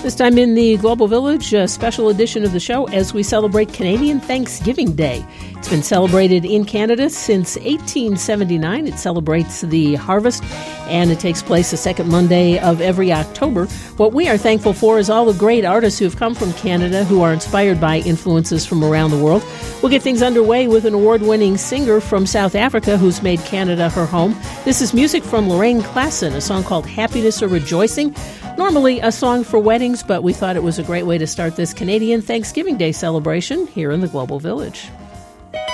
This time in the Global Village, a special edition of the show as we celebrate Canadian Thanksgiving Day. It's been celebrated in Canada since 1879. It celebrates the harvest, and it takes place the second Monday of every October. What we are thankful for is all the great artists who have come from Canada who are inspired by influences from around the world. We'll get things underway with an award-winning singer from South Africa who's made Canada her home. This is music from Lorraine Klassen, a song called Happiness or Rejoicing. Normally a song for weddings, but we thought it was a great way to start this Canadian Thanksgiving Day celebration here in the Global Village.